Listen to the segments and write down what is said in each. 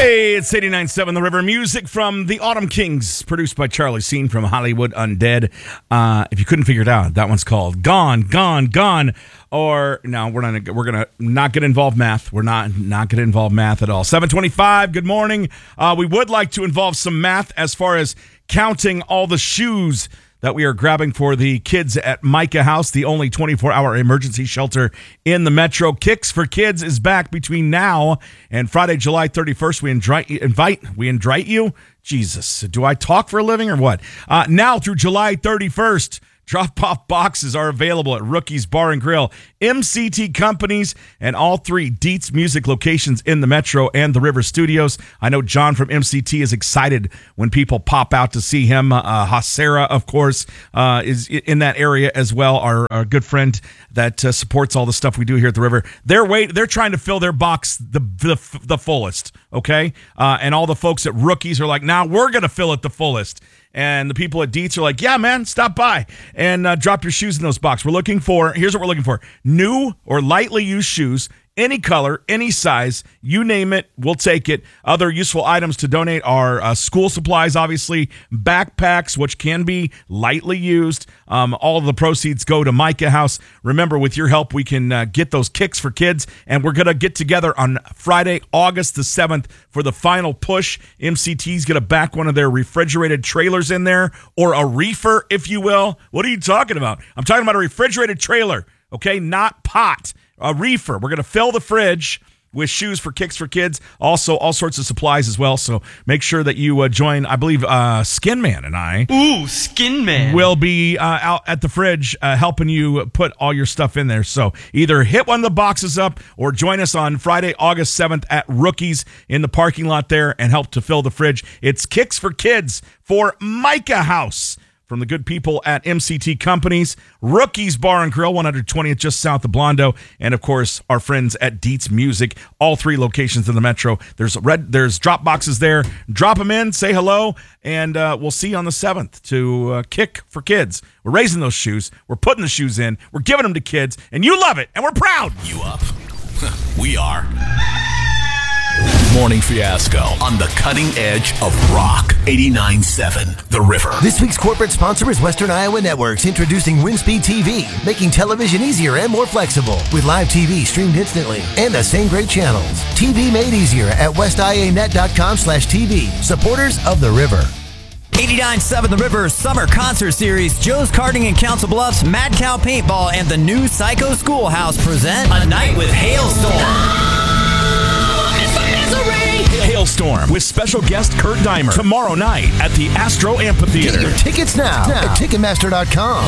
Hey, it's 89.7 The River. Music from the Autumn Kings, produced by Charlie Scene from Hollywood Undead. If you couldn't figure it out, that one's called Gone, Gone, Gone. Or, no, we're gonna not get involved math. We're not going to involve math at all. 7:25, good morning. We would like to involve some math as far as counting all the shoes that we are grabbing for the kids at Micah House, the only 24-hour emergency shelter in the metro. Kicks for Kids is back between now and Friday, July 31st. We invite you. Jesus, do I talk for a living or what? Now through July 31st. Drop-off boxes are available at Rookies Bar and Grill, MCT Companies, and all three Dietz Music locations in the Metro and the River Studios. I know John from MCT is excited when people pop out to see him. Hasera, of course, is in that area as well. Our good friend that supports all the stuff we do here at the River. They're trying to fill their box the fullest, okay? And all the folks at Rookies are like, nah, we're going to fill it the fullest. And the people at Dietz are like, yeah, man, stop by and drop your shoes in those boxes. Here's what we're looking for. New or lightly used shoes, any color, any size, you name it, we'll take it. Other useful items to donate are school supplies, obviously, backpacks, which can be lightly used. All of the proceeds go to Micah House. Remember, with your help, we can get those Kicks for Kids, and we're going to get together on Friday, August the 7th for the final push. MCT's going to back one of their refrigerated trailers in there, or a reefer, if you will. What are you talking about? I'm talking about a refrigerated trailer, okay, not pot. A reefer. We're going to fill the fridge with shoes for Kicks for Kids. Also, all sorts of supplies as well. So make sure that you join. I believe Skin Man and I. Ooh, Skin Man. Will be out at the fridge helping you put all your stuff in there. So either hit one of the boxes up or join us on Friday, August 7th at Rookies in the parking lot there and help to fill the fridge. It's Kicks for Kids for Micah House. From the good people at MCT Companies, Rookies Bar and Grill, 120th just south of Blondo, and of course our friends at Dietz Music, all three locations in the Metro. There's drop boxes there. Drop them in, say hello, and we'll see you on the 7th to Kick for Kids. We're raising those shoes. We're putting the shoes in. We're giving them to kids, and you love it, and we're proud. You up? We are. Morning Fiasco on the cutting edge of rock. 89.7 The River. This week's corporate sponsor is Western Iowa Networks, introducing WinSpeed TV, making television easier and more flexible with live TV streamed instantly and the same great channels. TV made easier at westianet.com/TV. Supporters of the River. 89.7 The River Summer Concert Series, Joe's Karting in Council Bluffs, Mad Cow Paintball, and the new Psycho Schoolhouse present A Night with Hailstorm. Hailstorm with special guest Kurt Dimer tomorrow night at the Astro Amphitheater. Get your tickets now at Ticketmaster.com.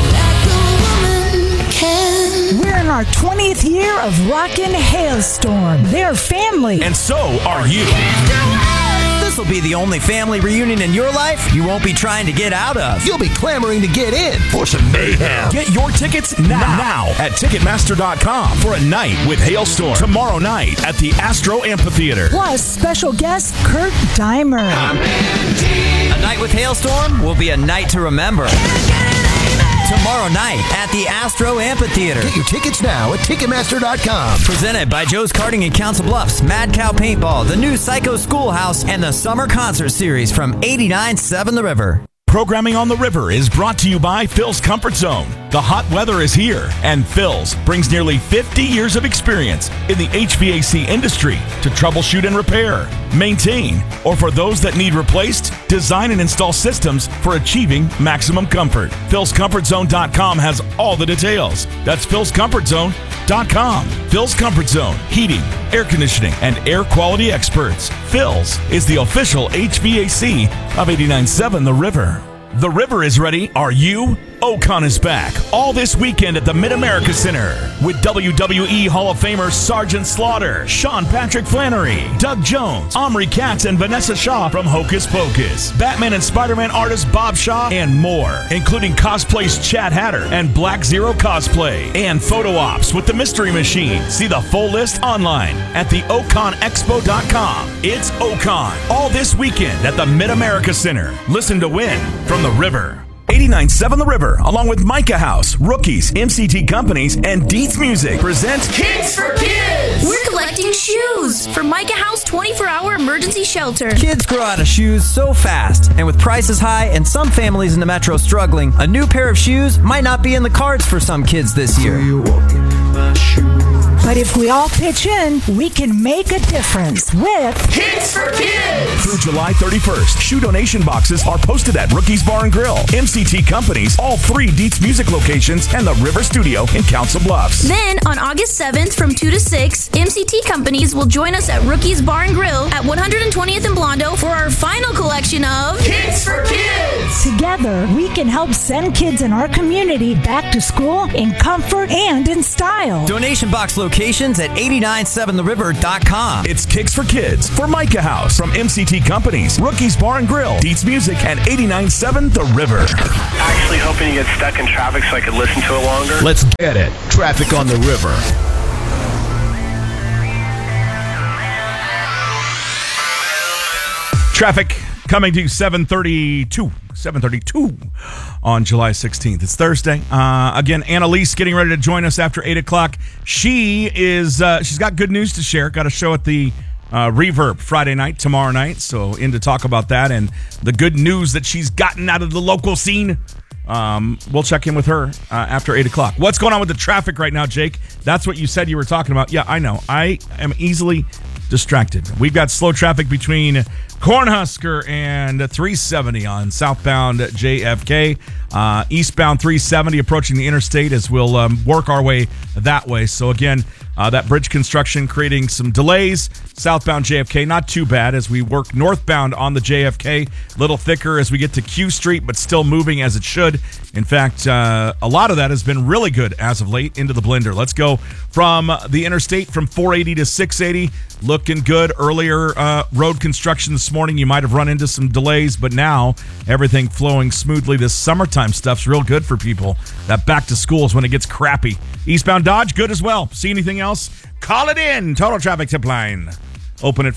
We're in our 20th year of Rockin' Hailstorm. They're family. And so are you. This will be the only family reunion in your life you won't be trying to get out of. You'll be clamoring to get in for some mayhem. Get your tickets now at Ticketmaster.com for A Night with Hailstorm tomorrow night at the Astro Amphitheater. Plus, special guest Kurt Dimer. A Night with Hailstorm will be a night to remember. Tomorrow night at the Astro Amphitheater. Get your tickets now at Ticketmaster.com. Presented by Joe's Karting in Council Bluffs, Mad Cow Paintball, the new Psycho Schoolhouse, and the Summer Concert Series from 89.7 The River. Programming on the River is brought to you by Phil's Comfort Zone. The hot weather is here, and Phil's brings nearly 50 years of experience in the HVAC industry to troubleshoot and repair, maintain, or for those that need replaced, design and install systems for achieving maximum comfort. Phil'sComfortZone.com has all the details. That's Phil'sComfortZone.com. Phil's Comfort Zone, heating, air conditioning, and air quality experts. Phil's is the official HVAC of 89.7 The River. The River is ready. Are you? Ocon is back all this weekend at the Mid-America Center with WWE Hall of Famer Sergeant Slaughter, Sean Patrick Flannery, Doug Jones, Omri Katz, and Vanessa Shaw from Hocus Pocus, Batman and Spider-Man artist Bob Shaw, and more, including cosplays Chad Hatter and Black Zero Cosplay, and photo ops with the Mystery Machine. See the full list online at theoconexpo.com. It's Ocon all this weekend at the Mid-America Center. Listen to win from The River. 89.7 The River, along with Micah House, Rookies, MCT Companies, and Dietz Music presents Kids for Kids! We're collecting shoes for Micah House 24-hour emergency shelter. Kids grow out of shoes so fast, and with prices high and some families in the metro struggling, a new pair of shoes might not be in the cards for some kids this year. But if we all pitch in, we can make a difference with Kids for Kids! through July 31st. Shoe donation boxes are posted at Rookies Bar and Grill, MCT Companies, all 3 Dietz Music locations, and the River Studio in Council Bluffs. Then, on August 7th from 2 to 6, MCT Companies will join us at Rookies Bar and Grill at 120th and Blondo for our final collection of Kids for Kids! together, we can help send kids in our community back to school in comfort and in style. Donation box locations at 897theriver.com. It's Kicks for Kids for Micah House from MCT Companies, Rookies Bar and Grill, Dietz Music, and 89.7 The River. Actually hoping to get stuck in traffic so I could listen to it longer. Let's get it. Traffic on the river. Traffic coming to 7:32 on July 16th. It's Thursday. Again, Annalise getting ready to join us after 8 o'clock. She's got good news to share. Got a show at the Reverb Friday night, tomorrow night. So in to talk about that and the good news that she's gotten out of the local scene. We'll check in with her after 8 o'clock. What's going on with the traffic right now, Jake? That's what you said you were talking about. Yeah, I know. I am easily distracted. We've got slow traffic between Cornhusker and 370 on southbound JFK. Eastbound 370 approaching the interstate as we'll work our way that way. So again, that bridge construction creating some delays. Southbound JFK, not too bad as we work northbound on the JFK. A little thicker as we get to Q Street, but still moving as it should. In fact, a lot of that has been really good as of late into the blender. Let's go from the interstate from 480 to 680. Looking good. Earlier road construction this morning, you might have run into some delays, but now everything flowing smoothly. This summertime stuff's real good for people. That back to school is when it gets crappy. Eastbound Dodge, good as well. See anything else? Call it in. Total Traffic Tip Line. Open at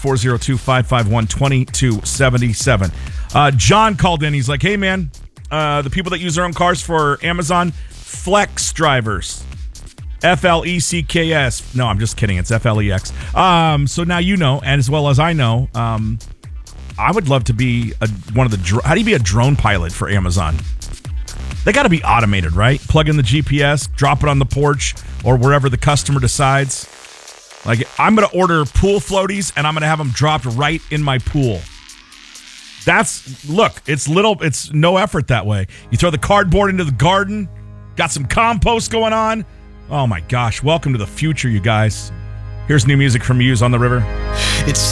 402-551-2277. John called in. He's like, hey, man, the people that use their own cars for Amazon, flex drivers. FLECKS. No, I'm just kidding. It's FLEX. So now you know, and as well as I know, I would love to be one of the... How do you be a drone pilot for Amazon? They got to be automated, right? Plug in the GPS, drop it on the porch, or wherever the customer decides. Like, I'm going to order pool floaties, and I'm going to have them dropped right in my pool. It's no effort that way. You throw the cardboard into the garden, got some compost going on. Oh my gosh, welcome to the future, you guys. Here's new music from Muse on the River. It's